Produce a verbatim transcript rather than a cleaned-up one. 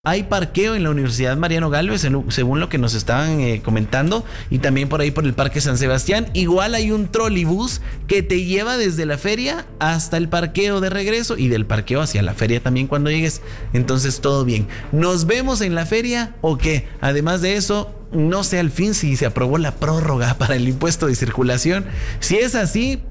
Hay parqueo en la Universidad Mariano Galvez, según lo que nos estaban eh, comentando, y también por ahí por el Parque San Sebastián. Igual hay un trolibús que te lleva desde la feria hasta el parqueo de regreso y del parqueo hacia la feria también cuando llegues. Entonces todo bien. ¿Nos vemos en la feria o qué? Además de eso, no sé al fin si se aprobó la prórroga para el impuesto de circulación. Si es así,